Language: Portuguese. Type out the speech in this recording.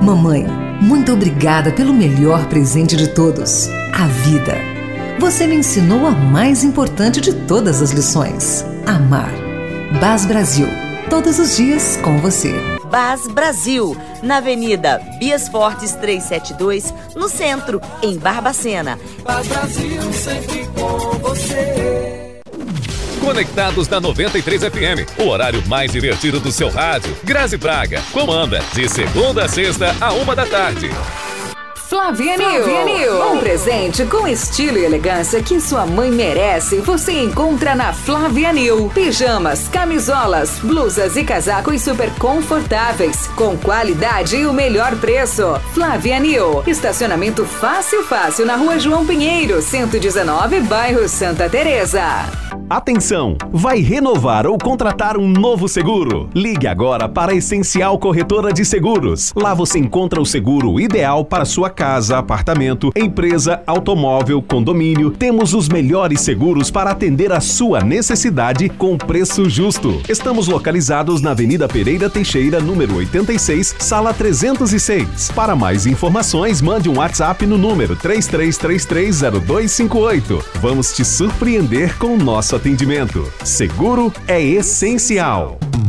Mamãe, muito obrigada pelo melhor presente de todos, a vida. Você me ensinou a mais importante de todas as lições, amar. BAS Brasil, todos os dias com você. BAS Brasil, na Avenida Bias Fortes 372, no centro, em Barbacena. BAS Brasil, sempre com você. Conectados na 93 FM, o horário mais divertido do seu rádio. Grazi Braga comanda de segunda a sexta, à 1h. Flávia Nil. Um presente com estilo e elegância que sua mãe merece. Você encontra na Flávia Nil. Pijamas, camisolas, blusas e casacos super confortáveis, com qualidade e o melhor preço. Flávia Nil. Estacionamento fácil na Rua João Pinheiro, 119, bairro Santa Teresa. Atenção! Vai renovar ou contratar um novo seguro? Ligue agora para a Essencial Corretora de Seguros. Lá você encontra o seguro ideal para sua casa, apartamento, empresa, automóvel, condomínio. Temos os melhores seguros para atender a sua necessidade com preço justo. Estamos localizados na Avenida Pereira Teixeira, número 86, sala 306. Para mais informações, mande um WhatsApp no número 33330258. Vamos te surpreender com o nosso atendimento. Seguro é essencial.